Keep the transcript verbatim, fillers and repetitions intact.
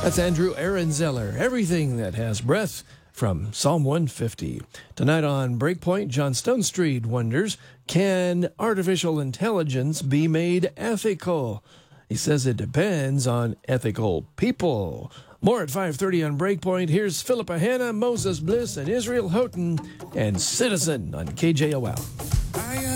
That's Andrew Aaron Zeller. Everything that has breath from Psalm one fifty. Tonight on Breakpoint, John Stonestreet wonders, can artificial intelligence be made ethical? He says it depends on ethical people. More at five thirty on Breakpoint. Here's Philippa Hanna, Moses Bliss, and Israel Houghton, and Citizen on K J O L.